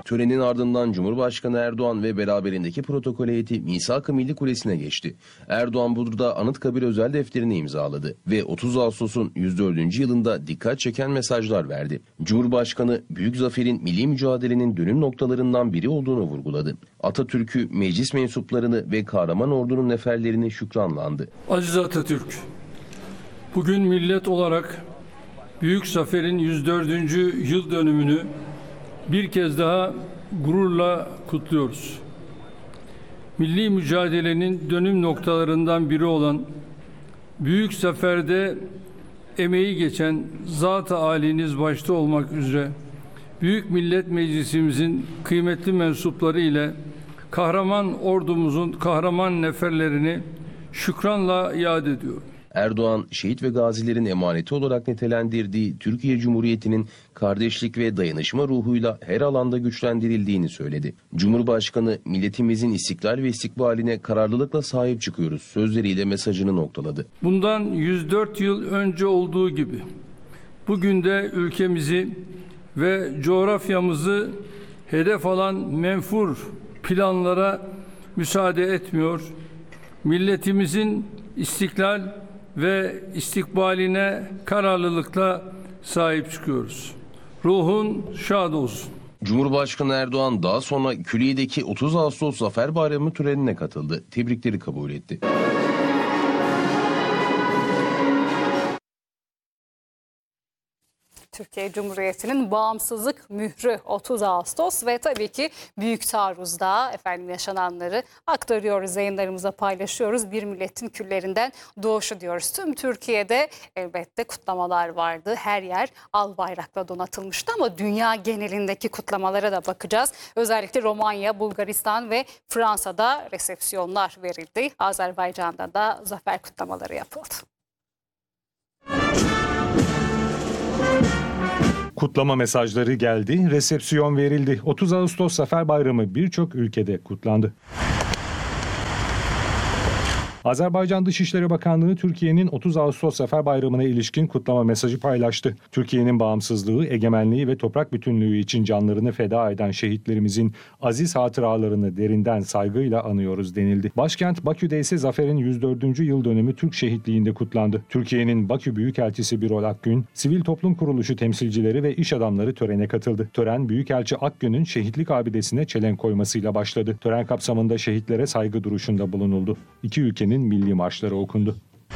Törenin ardından Cumhurbaşkanı Erdoğan ve beraberindeki protokol heyeti Misak-ı Milli Kulesi'ne geçti. Erdoğan burada Anıtkabir özel defterini imzaladı ve 30 Ağustos'un 104. yılında dikkat çeken mesajlar verdi. Cumhurbaşkanı büyük zaferin milli mücadelenin dönüm noktalarından biri olduğunu vurguladı. Atatürk'ü, meclis mensuplarını ve kahraman ordunun neferlerini şükranlandı. Aziz Atatürk, bugün millet olarak büyük zaferin 104. yıl dönümünü bir kez daha gururla kutluyoruz. Milli mücadelenin dönüm noktalarından biri olan büyük zaferde emeği geçen zat-ı âliniz başta olmak üzere Büyük Millet Meclisimizin kıymetli mensupları ile kahraman ordumuzun kahraman neferlerini şükranla yad ediyorum. Erdoğan, şehit ve gazilerin emaneti olarak nitelendirdiği Türkiye Cumhuriyeti'nin kardeşlik ve dayanışma ruhuyla her alanda güçlendirildiğini söyledi. Cumhurbaşkanı, milletimizin istiklal ve istikbaline kararlılıkla sahip çıkıyoruz sözleriyle mesajını noktaladı. Bundan 104 yıl önce olduğu gibi bugün de ülkemizi ve coğrafyamızı hedef alan menfur planlara müsaade etmiyor. Milletimizin istiklal ve istikbaline kararlılıkla sahip çıkıyoruz. Ruhun şad olsun. Cumhurbaşkanı Erdoğan daha sonra Külliye'deki 30 Ağustos Zafer Bayramı törenine katıldı. Tebrikleri kabul etti. Türkiye Cumhuriyeti'nin bağımsızlık mührü 30 Ağustos ve tabii ki Büyük Taarruz'da yaşananları aktarıyoruz, yayınlarımıza paylaşıyoruz. Bir milletin küllerinden doğuşu diyoruz. Tüm Türkiye'de elbette kutlamalar vardı. Her yer al bayrakla donatılmıştı ama dünya genelindeki kutlamalara da bakacağız. Özellikle Romanya, Bulgaristan ve Fransa'da resepsiyonlar verildi. Azerbaycan'da da zafer kutlamaları yapıldı. Kutlama mesajları geldi, resepsiyon verildi. 30 Ağustos Zafer Bayramı birçok ülkede kutlandı. Azerbaycan Dışişleri Bakanlığı Türkiye'nin 30 Ağustos Zafer Bayramı'na ilişkin kutlama mesajı paylaştı. Türkiye'nin bağımsızlığı, egemenliği ve toprak bütünlüğü için canlarını feda eden şehitlerimizin aziz hatıralarını derinden saygıyla anıyoruz denildi. Başkent Bakü'de ise zaferin 104. yıl dönümü Türk şehitliğinde kutlandı. Türkiye'nin Bakü Büyükelçisi Birol Akgün, sivil toplum kuruluşu temsilcileri ve iş adamları törene katıldı. Tören Büyükelçi Akgün'ün şehitlik abidesine çelenk koymasıyla başladı. Tören kapsamında şehitlere saygı duruşunda bulunuldu. İki ülkenin milli marşları okundu.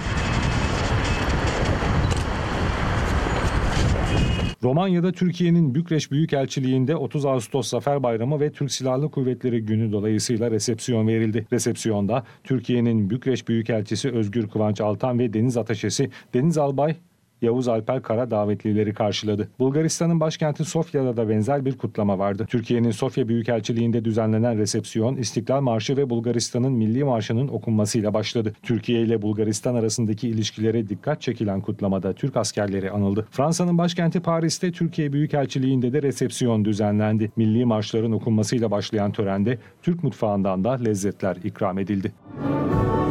Romanya'da Türkiye'nin Bükreş Büyükelçiliği'nde 30 Ağustos Zafer Bayramı ve Türk Silahlı Kuvvetleri Günü dolayısıyla resepsiyon verildi. Resepsiyonda Türkiye'nin Bükreş Büyükelçisi Özgür Kıvanç Altan ve Deniz Ateşesi Deniz Albay Yavuz Alper Kara davetlileri karşıladı. Bulgaristan'ın başkenti Sofya'da da benzer bir kutlama vardı. Türkiye'nin Sofya Büyükelçiliği'nde düzenlenen resepsiyon, İstiklal Marşı ve Bulgaristan'ın Milli Marşı'nın okunmasıyla başladı. Türkiye ile Bulgaristan arasındaki ilişkilere dikkat çekilen kutlamada Türk askerleri anıldı. Fransa'nın başkenti Paris'te Türkiye Büyükelçiliği'nde de resepsiyon düzenlendi. Milli marşların okunmasıyla başlayan törende Türk mutfağından da lezzetler ikram edildi.